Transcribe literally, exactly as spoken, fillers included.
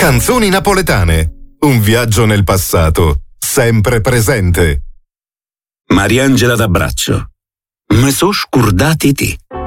Canzoni napoletane. Un viaggio nel passato, sempre presente. Mariangela d'Abbraccio. Me so scordati ti.